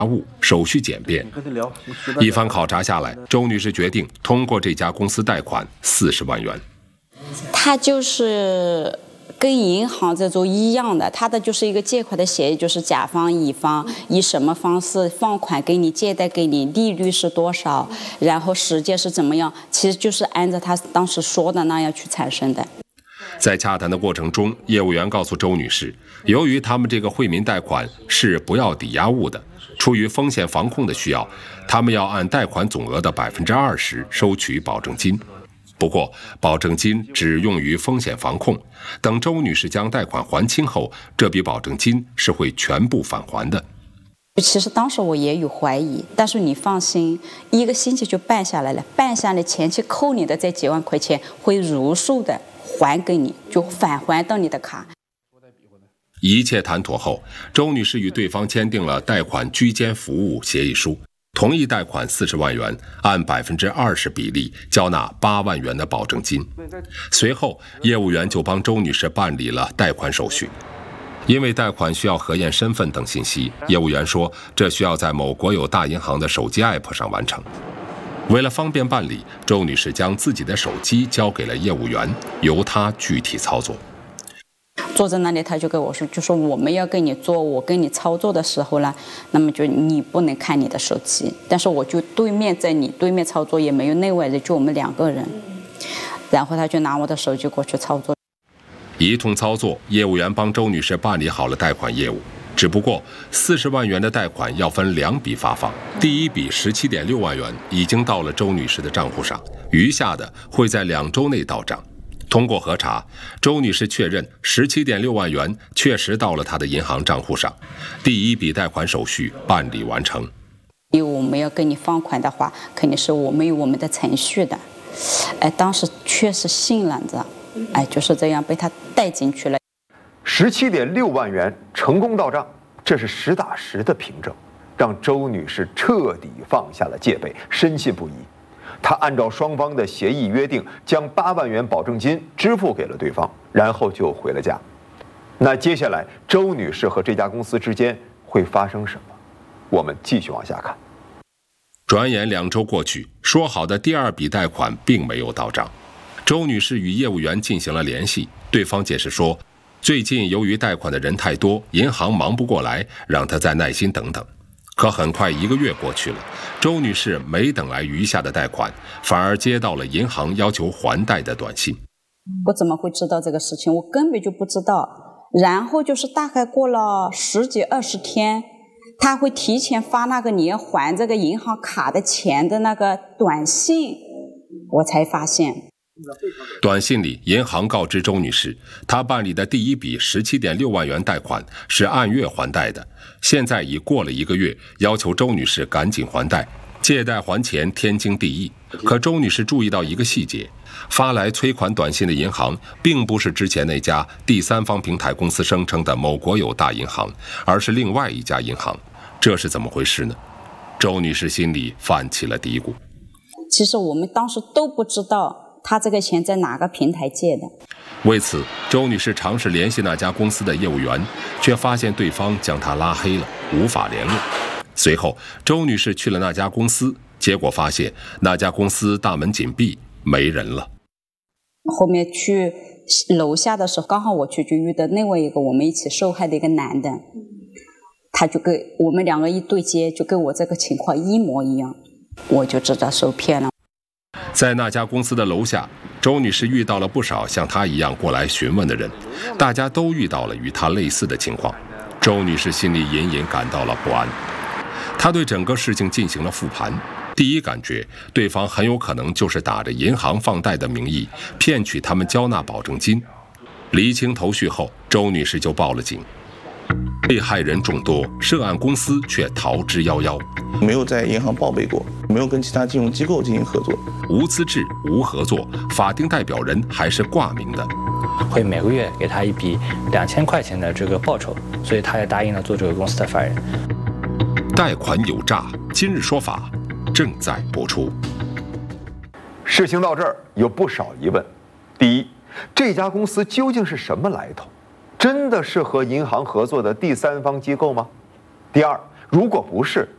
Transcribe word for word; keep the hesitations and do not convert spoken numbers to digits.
务，手续简便。一番考察下来，周女士决定通过这家公司贷款四十万元。 他就是跟银行这种一样的，他的就是一个借款的协议，就是甲方乙方以什么方式放款给你，借贷给你，利率是多少，然后时间是怎么样，其实就是按照他当时说的那样去产生的。 在洽谈的过程中，业务员告诉周女士，由于他们这个惠民贷款是不要抵押物的，出于风险防控的需要，他们要按贷款总额的百分之二十收取保证金。不过，保证金只用于风险防控，等周女士将贷款还清后，这笔保证金是会全部返还的。 其实当时我也有怀疑，但是你放心，一个星期就办下来了，办下来前期扣你的这几万块钱会如数的还给你，就返还到你的卡。 一切谈妥后，周女士与对方签订了贷款居间服务协议书，同意贷款四十万元，按百分之二十比例交纳八万元的保证金。随后，业务员就帮周女士办理了贷款手续。因为贷款需要核验身份等信息，业务员说这需要在某国有大银行的手机 app 上完成。为了方便办理，周女士将自己的手机交给了业务员，由他具体操作。 坐在那里，他就跟我说，就说我们要给你做，我跟你操作的时候呢，那么就你不能看你的手机，但是我就对面在你对面操作，也没有内外人，就我们两个人。然后他就拿我的手机过去操作。 一通操作，业务员帮周女士办理好了贷款业务。只不过四十万元的贷款要分两笔发放，第一笔十七点六万元已经到了周女士的账户上，余下的会在两周内到账。通过核查，周女士确认十七点六万元确实到了她的银行账户上，第一笔贷款手续办理完成。 因为我们要给你放款的话，肯定是我们有我们的程序的。哎，当时确实信了着，哎，就是这样被他带进去了。 十七点六万元成功到账，这是实打实的凭证，让周女士彻底放下了戒备，深信不疑。她按照双方的协议约定，将八万元保证金支付给了对方，然后就回了家。那接下来，周女士和这家公司之间会发生什么？我们继续往下看。 转眼两周过去，说好的第二笔贷款并没有到账。周女士与业务员进行了联系，对方解释说，最近由于贷款的人太多，银行忙不过来，让她再耐心等等。可很快一个月过去了，周女士没等来余下的贷款，反而接到了银行要求还贷的短信。 我怎么会知道这个事情？我根本就不知道。然后就是大概过了十几二十天，他会提前发那个你要还这个银行卡的钱的那个短信，我才发现。 短信里，银行告知周女士，她办理的第一笔十七点六万元贷款是按月还贷的，现在已过了一个月，要求周女士赶紧还贷。借贷还钱天经地义，可周女士注意到一个细节，发来催款短信的银行并不是之前那家第三方平台公司声称的某国有大银行，而是另外一家银行，这是怎么回事呢？周女士心里泛起了嘀咕。 其实我们当时都不知道他这个钱在哪个平台借的。 为此，周女士尝试联系那家公司的业务员，却发现对方将她拉黑了，无法联络。随后，周女士去了那家公司，结果发现那家公司大门紧闭，没人了。 后面去楼下的时候，刚好我去就遇到另外一个我们一起受害的一个男的，他就跟我们两个一对接，就跟我这个情况一模一样，我就知道受骗了。 在那家公司的楼下，周女士遇到了不少像她一样过来询问的人，大家都遇到了与她类似的情况。周女士心里隐隐感到了不安，她对整个事情进行了复盘。第一感觉，对方很有可能就是打着银行放贷的名义，骗取他们交纳保证金。厘清头绪后，周女士就报了警。被害人众多，涉案公司却逃之夭夭。 没有在银行报备过，没有跟其他金融机构进行合作， 无资质、无合作，法定代表人还是挂名的， 会每个月给他一笔两千块钱的这个报酬，所以他也答应了做这个公司的法人。 贷款有诈，今日说法正在播出。 事情到这儿有不少疑问：第一，这家公司究竟是什么来头？真的是和银行合作的第三方机构吗？第二，如果不是，